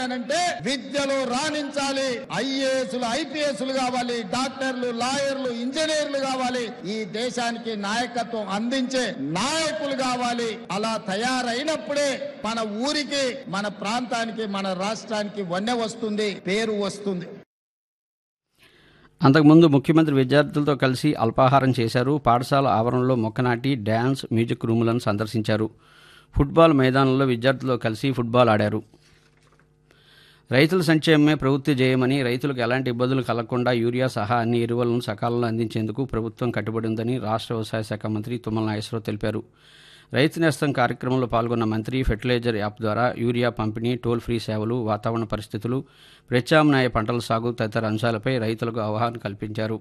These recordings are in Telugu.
అనంటే విద్యలో రాణించాలి, ఐఏఎస్లు ఐపీఎస్లు కావాలి, డాక్టర్లు లాయర్లు ఇంజనీర్లు కావాలి, ఈ దేశానికి నాయకత్వం అందించే నాయకులు కావాలి. అలా తయారైనప్పుడే మన ఊరికి, మన ప్రాంతానికి, మన రాష్ట్రానికి వన్నె వస్తుంది, పేరు వస్తుంది. అంతకుముందు ముఖ్యమంత్రి విద్యార్థులతో కలిసి అల్పాహారం చేశారు. పాఠశాల ఆవరణలో మొక్కనాటి, డ్యాన్స్, మ్యూజిక్ రూములను సందర్శించారు. ఫుట్బాల్ మైదానంలో విద్యార్థులతో కలిసి ఫుట్బాల్ ఆడారు. రైతుల సంక్షేమమే ప్రభుత్వ ధ్యేయమని, రైతులకు ఎలాంటి ఇబ్బందులు కలగకుండా యూరియా సహా అన్ని ఎరువులను సకాలంలో అందించేందుకు ప్రభుత్వం కట్టుబడి ఉందని రాష్ట్ర వ్యవసాయ శాఖ మంత్రి తుమ్మల నాగేశ్వరరావు తెలిపారు. రైతు నేస్తం కార్యక్రమంలో పాల్గొన్న మంత్రి ఫెర్టిలైజర్ యాప్ ద్వారా యూరియా పంపిణీ, టోల్ ఫ్రీ సేవలు, వాతావరణ పరిస్థితులు, ప్రత్యామ్నాయ పంటల సాగు తదితర అంశాలపై రైతులకు అవగాహన కల్పించారు.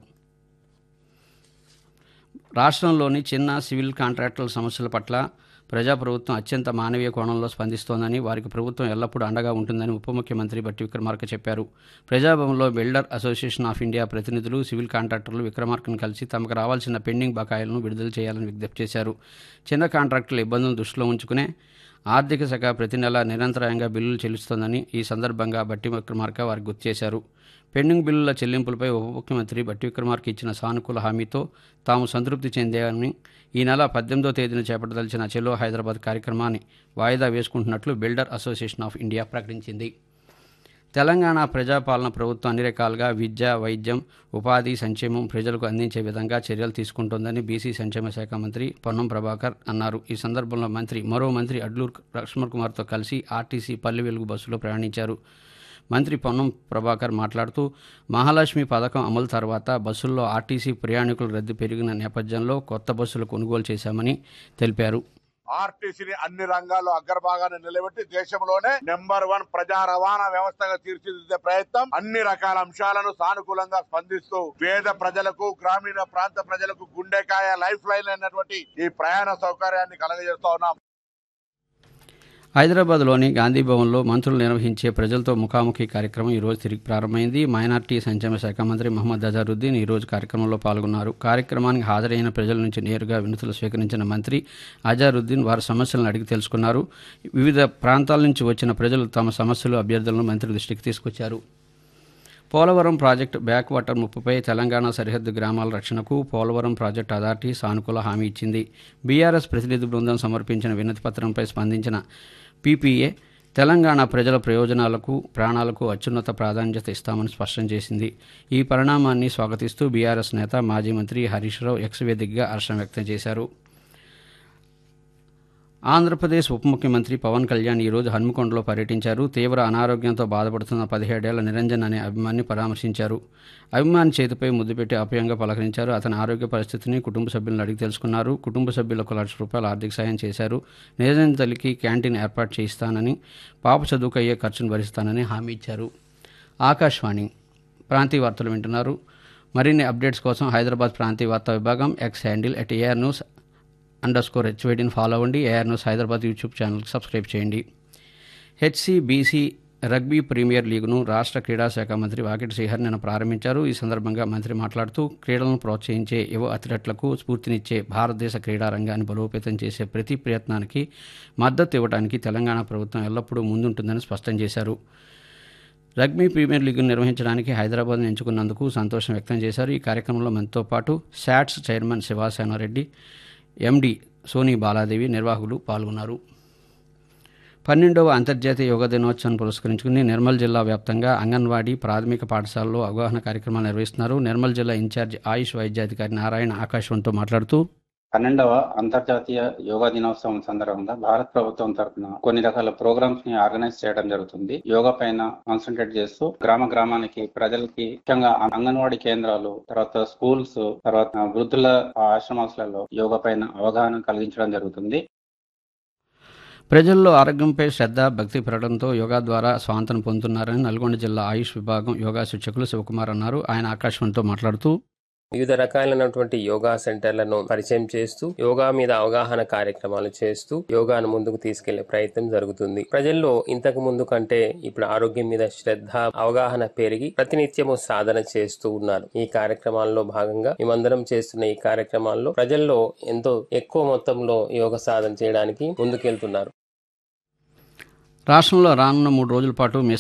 రాష్ట్రంలోని చిన్న సివిల్ కాంట్రాక్టర్ల సమస్యల పట్ల ప్రజాప్రభుత్వం అత్యంత మానవీయ కోణంలో స్పందిస్తోందని, వారికి ప్రభుత్వం ఎల్లప్పుడూ అండగా ఉంటుందని ఉప ముఖ్యమంత్రి బట్టి విక్రమార్క చెప్పారు. ప్రజాభవన్లో బిల్డర్ అసోసియేషన్ ఆఫ్ ఇండియా ప్రతినిధులు, సివిల్ కాంట్రాక్టర్లు విక్రమార్కను కలిసి తమకు రావాల్సిన పెండింగ్ బకాయిలను విడుదల చేయాలని విజ్ఞప్తి చేశారు. చిన్న కాంట్రాక్టర్ల ఇబ్బందులను దృష్టిలో ఉంచుకునే ఆర్థిక శాఖ ప్రతి నెల నిరంతరాయంగా బిల్లులు చెల్లిస్తోందని ఈ సందర్భంగా బట్టి విక్రమార్క వారికి గుర్తు చేశారు. పెండింగ్ బిల్లుల చెల్లింపులపై ఉప ముఖ్యమంత్రి బట్టి విక్రమార్క ఇచ్చిన సానుకూల హామీతో తాము సంతృప్తి చెందామని, ఈ నెల 18వ తేదీన చేపట్టదలిచిన చెలో హైదరాబాద్ కార్యక్రమాన్ని వాయిదా వేసుకుంటున్నట్లు బిల్డర్ అసోసియేషన్ ఆఫ్ ఇండియా ప్రకటించింది. తెలంగాణ ప్రజాపాలన ప్రభుత్వం అన్ని రకాలుగా విద్య, వైద్యం, ఉపాధి, సంక్షేమం ప్రజలకు అందించే విధంగా చర్యలు తీసుకుంటోందని బీసీ సంక్షేమ శాఖ మంత్రి పొన్నం ప్రభాకర్ అన్నారు. ఈ సందర్భంలో మరో మంత్రి అడ్లూరు లక్ష్మణ్ కుమార్తో కలిసి ఆర్టీసీ పల్లె వెలుగు బస్సులో ప్రయాణించారు. మంత్రి పొన్నం ప్రభాకర్ మాట్లాడుతూ, మహాలక్ష్మి పథకం అమలు తర్వాత బస్సుల్లో ఆర్టీసీ ప్రయాణికుల రద్దీ పెరిగిన నేపథ్యంలో కొత్త బస్సులు కొనుగోలు చేశామని తెలిపారు. ఆర్టీసీని అన్ని రంగాల్లో అగ్రభాగాన్ని నిలబెట్టి దేశంలోనే నెంబర్ 1 ప్రజా రవాణా వ్యవస్థగా తీర్చిదిద్దే ప్రయత్నం, అన్ని రకాల అంశాలను సానుకూలంగా స్పందిస్తూ పేద ప్రజలకు, గ్రామీణ ప్రాంత ప్రజలకు గుండెకాయ, లైఫ్ లైన్ అయినటువంటి ఈ ప్రయాణ సౌకర్యాన్ని కలగజేస్తా ఉన్నాం. హైదరాబాద్లోని గాంధీ భవన్లో మంత్రులు నిర్వహించే ప్రజలతో ముఖాముఖి కార్యక్రమం ఈరోజు తిరిగి ప్రారంభమైంది. మైనార్టీ సంక్షేమ శాఖ మంత్రి మహమ్మద్ అజారుద్దీన్ ఈరోజు కార్యక్రమంలో పాల్గొన్నారు. కార్యక్రమానికి హాజరైన ప్రజల నుంచి నేరుగా వినతులు స్వీకరించిన మంత్రి అజారుద్దీన్ వారి సమస్యలను అడిగి తెలుసుకున్నారు. వివిధ ప్రాంతాల నుంచి వచ్చిన ప్రజలు తమ సమస్యలు, అభ్యర్థులను మంత్రి దృష్టికి తీసుకొచ్చారు. Polavaram project back water ముప్పుపై Telangana సరిహద్దు గ్రామాల రక్షణకు పోలవరం ప్రాజెక్టు అథారిటీ సానుకూల హామీ ఇచ్చింది. బీఆర్ఎస్ ప్రతినిధి బృందం సమర్పించిన వినతి పత్రంపై స్పందించిన పీపీఏ తెలంగాణ ప్రజల ప్రయోజనాలకు, ప్రాణాలకు అత్యున్నత ప్రాధాన్యత ఇస్తామని స్పష్టం చేసింది. ఈ పరిణామాన్ని స్వాగతిస్తూ బీఆర్ఎస్ నేత, మాజీ మంత్రి హరీష్ రావు ఎక్స్ వేదికగా హర్షం వ్యక్తం చేశారు. ఆంధ్రప్రదేశ్ ఉప ముఖ్యమంత్రి పవన్ కళ్యాణ్ ఈరోజు హన్మకొండలో పర్యటించారు. తీవ్ర అనారోగ్యంతో బాధపడుతున్న 17 ఏళ్ల నిరంజన్ అనే అభిమానిని పరామర్శించారు. అభిమాని చేతిపై ముద్దు పెట్టి ఆప్యాయంగా పలకరించారు. అతని ఆరోగ్య పరిస్థితిని కుటుంబ సభ్యులను అడిగి తెలుసుకున్నారు. కుటుంబ సభ్యులకు ₹1,00,000 ఆర్థిక సాయం చేశారు. నిరంజన్ తల్లికి క్యాంటీన్ ఏర్పాటు చేయిస్తానని, పాప చదువుకు అయ్యే ఖర్చును భరిస్తానని హామీ ఇచ్చారు. ఆకాశవాణి ప్రాంతీయ వార్తలు వింటున్నారు. మరిన్ని అప్డేట్స్ కోసం హైదరాబాద్ ప్రాంతీయ వార్తా విభాగం ఎక్స్ హ్యాండిల్ @ARnews_HYDని ఫాలో అవ్వండి. AR న్యూస్ హైదరాబాద్ యూట్యూబ్ ఛానల్కి సబ్స్క్రైబ్ చేయండి. హెచ్సిబీసీ రగ్బీ ప్రీమియర్ లీగ్ను రాష్ట్ర క్రీడా శాఖ మంత్రి వాకిటి శ్రీహరి నిన్న ప్రారంభించారు. ఈ సందర్భంగా మంత్రి మాట్లాడుతూ, క్రీడలను ప్రోత్సహించే యువ అథ్లెట్లకు స్ఫూర్తినిచ్చే, భారతదేశ క్రీడా రంగాన్ని బలోపేతం చేసే ప్రతి ప్రయత్నానికి మద్దతు ఇవ్వడానికి తెలంగాణ ప్రభుత్వం ఎల్లప్పుడూ ముందుంటుందని స్పష్టం చేశారు. రగ్బీ ప్రీమియర్ లీగ్ను నిర్వహించడానికి హైదరాబాద్ను ఎంచుకున్నందుకు సంతోషం వ్యక్తం చేశారు. ఈ కార్యక్రమంలో మనతో పాటు శాట్స్ చైర్మన్ శివసేనారెడ్డి, ఎండి సోనీ బాలాదేవి, నిర్వాహకులు పాల్గొన్నారు. 12వ అంతర్జాతీయ యోగా దినోత్సవం పురస్కరించుకుని నిర్మల్ జిల్లా వ్యాప్తంగా అంగన్వాడీ, ప్రాథమిక పాఠశాలలో అవగాహన కార్యక్రమాలు నిర్వహిస్తున్నారు. నిర్మల్ జిల్లా ఇన్ఛార్జి ఆయుష్ వైద్యాధికారి నారాయణ ఆకాశవాణితో మాట్లాడుతూ, 12వ అంతర్జాతీయ యోగా దినోత్సవం సందర్భంగా భారత ప్రభుత్వం తరఫున కొన్ని రకాల ప్రోగ్రామ్స్ ని ఆర్గనైజ్ చేయడం జరుగుతుంది. యోగా పైన కాన్సన్ట్రేట్ చేస్తూ గ్రామానికి ప్రజలకి, ముఖ్యంగా అంగన్వాడీ కేంద్రాలు, తర్వాత స్కూల్స్, తర్వాత వృద్ధుల ఆశ్రమాలలో యోగా పైన అవగాహన కలిగించడం జరుగుతుంది. ప్రజల్లో ఆరోగ్యంపై శ్రద్ధ, భక్తి పెరగడంతో యోగా ద్వారా స్వాంతన పొందుతున్నారని నల్గొండ జిల్లా ఆయుష్ విభాగం యోగా శిక్షకులు శివకుమార్ అన్నారు. ఆయన ఆకాశవాణితో మాట్లాడుతూ, వివిధ రకాలైనటువంటి యోగా సెంటర్లను పరిచయం చేస్తూ, యోగా మీద అవగాహన కార్యక్రమాలు చేస్తూ యోగాను ముందుకు తీసుకెళ్లే ప్రయత్నం జరుగుతుంది. ప్రజల్లో ఇంతకు ముందు కంటే ఇప్పుడు ఆరోగ్యం మీద శ్రద్ధ, అవగాహన పెరిగి ప్రతినిత్యము సాధన చేస్తూ ఉన్నారు. ఈ కార్యక్రమాల్లో భాగంగా మేమందరం చేస్తున్న ఈ కార్యక్రమాల్లో ప్రజల్లో ఎంతో ఎక్కువ మొత్తంలో యోగ సాధన చేయడానికి ముందుకెళ్తున్నారు. రాష్ట్రంలో రానున్న 3 రోజుల పాటు